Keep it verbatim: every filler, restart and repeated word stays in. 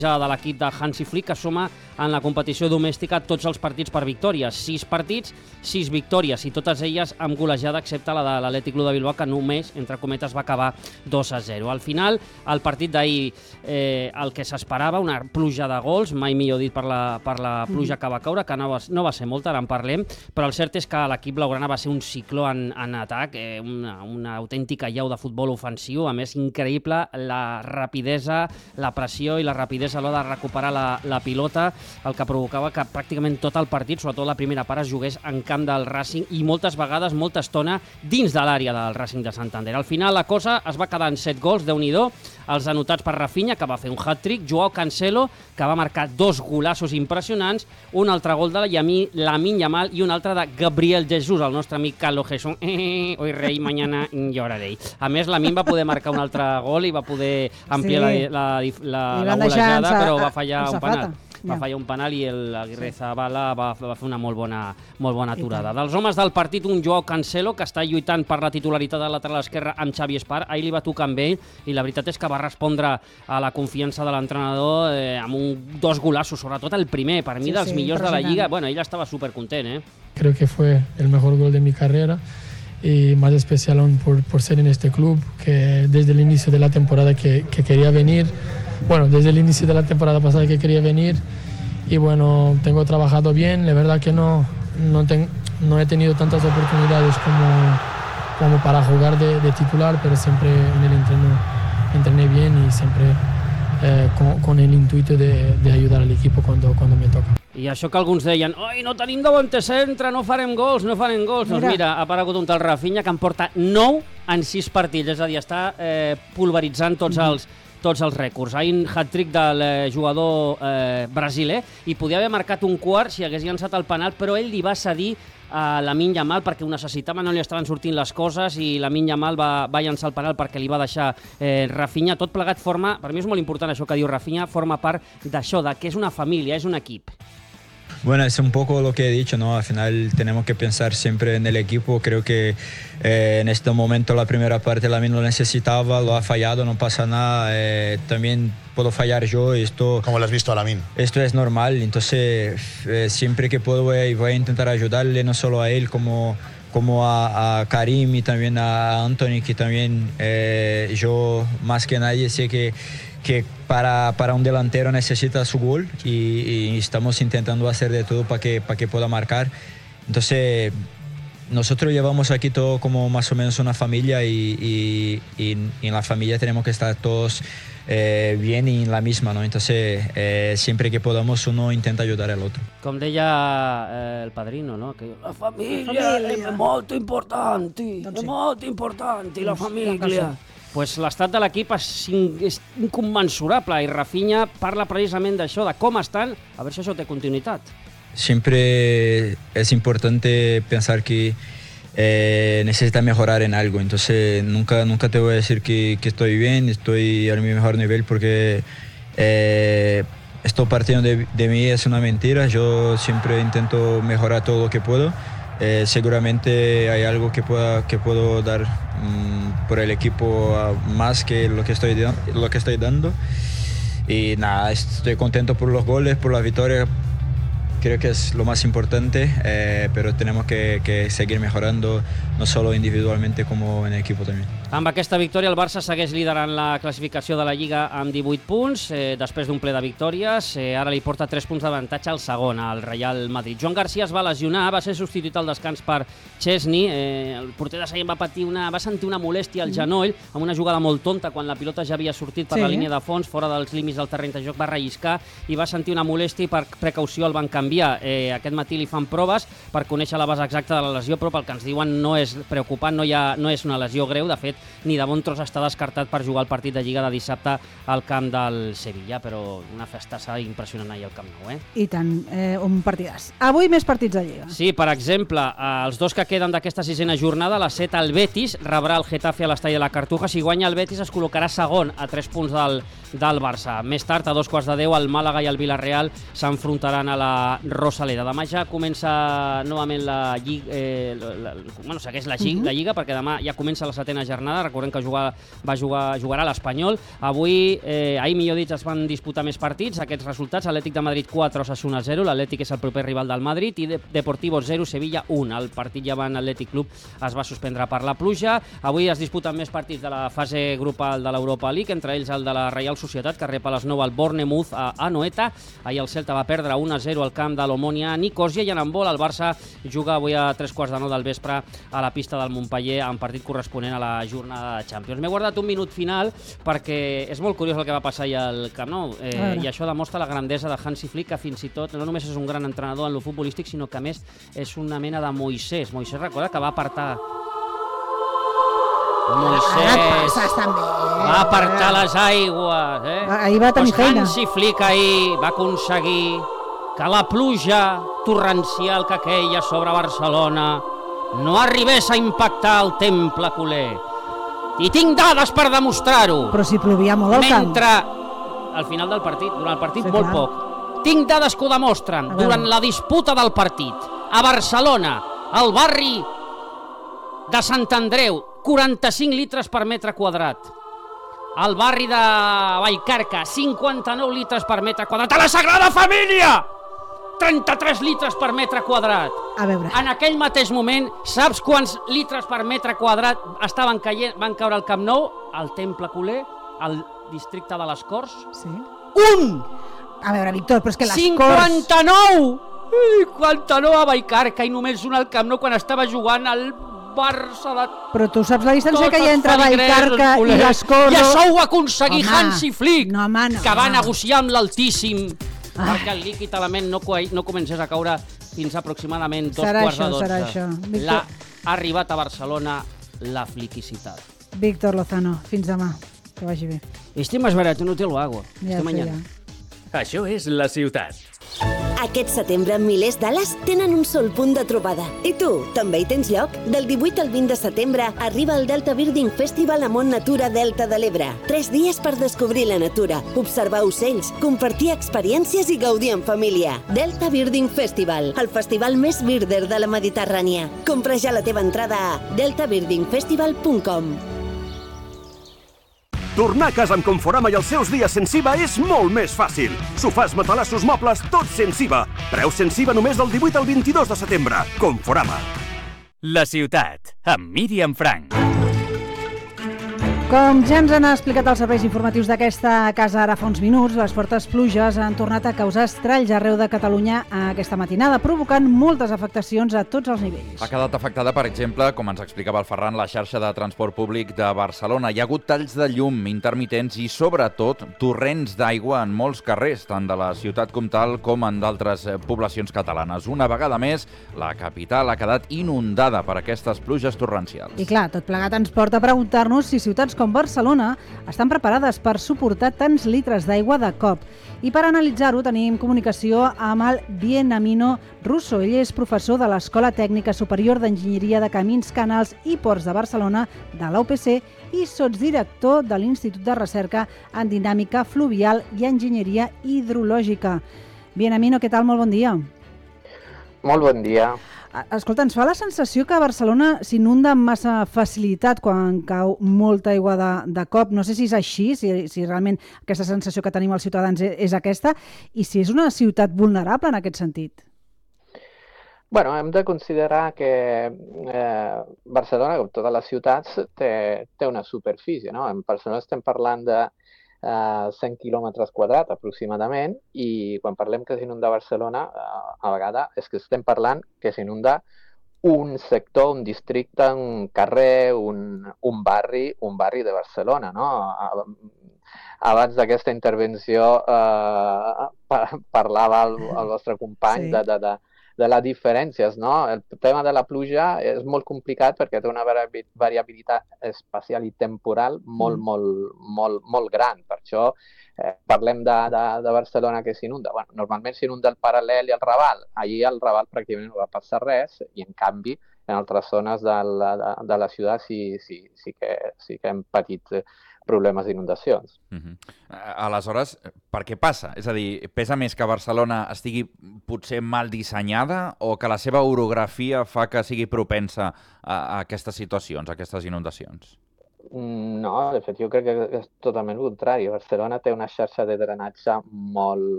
de l'equip de Hansi Flick, que suma en la competició domèstica tots els partits per victòries. Sis partits, sis victòries, i totes elles amb golejada, excepte la de l'Atlètic Club de Bilbao, que només, entre cometes, va acabar dos a zero. Al final, el partit d'ahir, eh, el que s'esperava, una pluja de gols, mai millor dit per la, per la pluja que va caure, que no va, no va ser molta, ara en parlem, però el cert és que l'equip blaugrana va ser un cicló en, en atac, eh, una, una autèntica llau de futbol ofensiu, a més, increïble la rapidesa, la pressió i la rapidesa a l'hora de recuperar la, la pilota, el que provocava que pràcticament tot el partit, sobretot la primera part, es jugués en camp del Racing i moltes vegades, molta estona, dins de l'àrea del Racing de Santander. Al final la cosa es va quedar en set gols, Déu-n'hi-do, els anotats per Rafinha, que va fer un hat-trick, Joao Cancelo, que va marcar dos golassos impressionants, un altre gol de Lamine Yamal i un altre de Gabriel Jesus, el nostre amic Carlos Jesús. Eh, hoy rei, mañana lloraré. A més, Lamine va poder marcar un altre gol i va poder ampliar sí. la, la, la, la golejada, però va fallar un penal. Va fallar un penal i l'Aguirre Zabala va, va fer una molt bona, molt bona aturada. Dels homes del partit, un Joao Cancelo, que està lluitant per la titularitat del lateral esquerre amb Xavi Espar. Ahir li va tocar amb ell i la veritat és que va respondre a la confiança de l'entrenador eh, amb un, dos golassos, sobretot el primer, per mi sí, dels sí, millors de la Lliga. Bueno, ell estava supercontent, eh? Creo que fue el mejor gol de mi carrera y más especial aún por, por ser en este club, que desde el inicio de la temporada que, que quería venir. Bueno, desde el inicio de la temporada pasada que quería venir y bueno, tengo trabajado bien, la verdad que no, no, ten, no he tenido tantas oportunidades como, como para jugar de, de titular, pero siempre en el entreno entrené bien y siempre eh, con, con el intuito de, de ayudar al equipo cuando, cuando me toca. I això que alguns deien, oi, no tenim davanter centre, no farem gols, no farem gols. Mira. Doncs mira, ha aparegut un tal Rafinha que en porta nou en sis partits, és a dir, està eh, pulveritzant tots els tots els rècords. Hi ha un hat-trick del jugador eh, brasiler i podia haver marcat un quart si hagués llançat el penal, però ell li va cedir a Lamine Yamal perquè ho necessitava, no li estaven sortint les coses i Lamine Yamal va, va llançar el penal perquè li va deixar eh, Rafinha. Tot plegat forma, per mi és molt important això que diu Rafinha, forma part d'això, de que és una família, és un equip. Bueno, es un poco lo que he dicho, ¿no? Al final tenemos que pensar siempre en el equipo. Creo que eh, en este momento la primera parte Lamine lo necesitaba, lo ha fallado, no pasa nada. Eh, también puedo fallar yo. Esto, ¿Cómo lo has visto a Lamine? Esto es normal, entonces eh, siempre que puedo voy, voy a intentar ayudarle, no solo a él, como, como a, a Karim y también a Anthony, que también eh, yo más que nadie sé que que para, para un delantero necesita su gol y, y estamos intentando hacer de todo para que, para que pueda marcar. Entonces, nosotros llevamos aquí todo como más o menos una familia y, y, y, y en la familia tenemos que estar todos eh, bien y en la misma, ¿no? Entonces, eh, siempre que podamos uno intenta ayudar al otro. Com deia eh, el padrino, no? Que la família és molt important, doncs sí. molt important, i la família. Pues l'estat de l'equip és, és incommensurable i Rafinha parla precisament d'això, de com estan, a veure si això té continuïtat. Siempre es importante pensar que eh, necesita mejorar en algo, entonces nunca, nunca te voy a decir que, que estoy bien, estoy a mi mejor nivel porque eh, esto partiendo de, de mí es una mentira, yo siempre intento mejorar todo lo que puedo. Eh, seguramente hay algo que, pueda, que puedo dar um, por el equipo uh, más que lo que, estoy, lo que estoy dando. Y nada, estoy contento por los goles, por la victoria. Creo que es lo más importante, eh, pero tenemos que, que seguir mejorando, no solo individualmente como en equipo también. Amb aquesta victòria el Barça segueix liderant la classificació de la Lliga amb divuit punts, eh, després d'un ple de victòries. Eh, ara li porta tres punts d'avantatge al segon, al Real Madrid. Joan Garcia es va lesionar, va ser substituït al descans per Chesney. Eh, el porter de Sallent va patir una, va sentir una molèstia al genoll amb una jugada molt tonta quan la pilota ja havia sortit per sí. la línia de fons, fora dels límits del terreny de joc, va relliscar i va sentir una molèstia i per precaució el van canviar. Eh, aquest matí li fan proves per conèixer la base exacta de la lesió, però pel que ens diuen no és preocupant, no, hi ha, no és una lesió greu. De fet, ni de bon tros està descartat per jugar el partit de Lliga de dissabte al camp del Sevilla, però una festassa impressionant ahir al Camp Nou, eh? I tant, eh, un partidàs. Avui més partits de Lliga. Sí, per exemple, els dos que queden d'aquesta sisena jornada, a les set el Betis rebrà el Getafe a l'estadi de la Cartuja. Si guanya el Betis es col·locarà segon a tres punts del del Barça. Més tard, a dos quarts de deu, el Màlaga i el Villarreal s'enfrontaran a la Rosaleda. Demà ja comença novament la Lliga, eh, la, la, bueno, segueix la, uh-huh. la Lliga, perquè demà ja comença la setena jornada. Recordem que jugar, va jugar, jugarà l'Espanyol. Avui, eh, ahir millor dit, es van disputar més partits. Aquests resultats: Atlètic de Madrid quatre, Osasuna zero. L'Atlètic és el proper rival del Madrid, i Deportivo zero, Sevilla un. El partit llevant Atlètic Club es va suspendre per la pluja. Avui es disputen més partits de la fase grupal de l'Europa League, entre ells el de la Reial Societat, que rep a les nou el Bournemouth a Anoeta. Ahir el Celta va perdre un a zero al camp de l'Omonia Nicòsia, i en handbol el Barça juga avui a tres quarts de nou del vespre a la pista del Montpeller, en partit corresponent a la jornada de Champions. M'he guardat un minut final perquè és molt curiós el que va passar ahir al Camp Nou, eh, i això demostra la grandesa de Hansi Flick, que fins i tot no només és un gran entrenador en lo futbolístic, sinó que a més és una mena de Moisès. Moisès, recorda que va apartar Moisès va apartar les aigües, eh? Ahir va tenir feina. Hansi Flick ahir va aconseguir que la pluja torrencial que queia sobre Barcelona no arribés a impactar el temple culer. I tinc dades per demostrar-ho. Però si plovia molt al camp. Mentre, al final del partit, durant el partit, sí, molt clar. poc. Tinc dades que ho demostren. Durant la disputa del partit, a Barcelona, al barri de Sant Andreu, quaranta-cinc litres per metre quadrat. Al barri de Vallcarca, cinquanta-nou litres per metre quadrat. A la Sagrada Família, trenta-tres litres per metre quadrat. A veure. En aquell mateix moment, saps quants litres per metre quadrat estaven caient, van caure al Camp Nou, al Temple Culer, al districte de les Corts? Sí. Un! A veure, Víctor, però és que les cinquanta-nou! Corts... cinquanta-nou a Vallcarca i només un al Camp Nou quan estava jugant al Barça de... Però tu saps la distància que hi ha entre Vallcarca i les Corts? I això ho va aconseguir Hansi Flick, no, home, no, que va no. negociar amb l'Altíssim ah. perquè el líquid element no, no comencés a caure fins aproximadament dos serà quarts això, de dotze. Serà això. Víctor... La, ha arribat a Barcelona la fliquicitat. Víctor Lozano, fins demà. Que vagi bé. Este más barato no te lo hago. Ja Hasta mañana. Ja. Això és La Ciutat. Aquest setembre, milers d'ales tenen un sol punt de trobada. I tu, també hi tens lloc? Del divuit al vint de setembre arriba el Delta Birding Festival a Mont Natura Delta de l'Ebre. Tres dies per descobrir la natura, observar ocells, compartir experiències i gaudir en família. Delta Birding Festival, el festival més birder de la Mediterrània. Compra ja la teva entrada a delta birding festival punt com. Tornar a casa amb Conforama i els seus dies sense I V A és molt més fàcil. Sofàs, matalassos, mobles, tots sense I V A. Preu sense I V A només del divuit al vint-i-dos de setembre. Conforama. La Ciutat, amb Míriam Frank. Com ja ens han explicat els serveis informatius d'aquesta casa ara fa uns minuts, les fortes pluges han tornat a causar estralls arreu de Catalunya aquesta matinada, provocant moltes afectacions a tots els nivells. Ha quedat afectada, per exemple, com ens explicava el Ferran, la xarxa de transport públic de Barcelona. Hi ha hagut talls de llum intermitents i, sobretot, torrents d'aigua en molts carrers, tant de la ciutat comtal com en d'altres poblacions catalanes. Una vegada més, la capital ha quedat inundada per aquestes pluges torrencials. I clar, tot plegat ens porta a preguntar-nos si ciutats com Barcelona estan preparades per suportar tants litres d'aigua de cop. I per analitzar-ho tenim comunicació amb el Beniamino Russo. Ell és professor de l'Escola Tècnica Superior d'Enginyeria de Camins, Canals i Ports de Barcelona, de la U P C, i sotsdirector de l'Institut de Recerca en Dinàmica Fluvial i Enginyeria Hidrològica. Beniamino, què tal? Molt bon dia. Molt bon dia. Escolta, ens fa la sensació que Barcelona s'inunda amb massa facilitat quan cau molta aigua de, de cop. No sé si és així, si, si realment aquesta sensació que tenim els ciutadans és, és aquesta, i si és una ciutat vulnerable en aquest sentit. Bueno, hem de considerar que eh, Barcelona, com totes les ciutats, té, té una superfície, no? En Barcelona estem parlant de Uh, cent quilòmetres quadrats aproximadament, i quan parlem que s'inunda Barcelona, uh, a vegades és que estem parlant que s'inunda un sector, un districte, un carrer, un, un barri, un barri de Barcelona, no? Abans d'aquesta intervenció uh, parlava el, el vostre company sí. de, de, de de les diferències, no? El tema de la pluja és molt complicat perquè té una variabilitat espacial i temporal molt, mm. molt, molt, molt gran. Per això eh, parlem de, de, de Barcelona que s'inunda. Bueno, normalment s'inunda el Paral·lel i el Raval. Allí al Raval pràcticament no va passar res i, en canvi, en altres zones de la, de, de la ciutat sí, sí, sí, que, sí que hem patit problemes d'inundacions. Uh-huh. Aleshores, per què passa? És a dir, pesa més que Barcelona estigui potser mal dissenyada o que la seva orografia fa que sigui propensa a, a aquestes situacions, a aquestes inundacions? No, de fet, jo crec que és totalment el contrari. Barcelona té una xarxa de drenatge molt,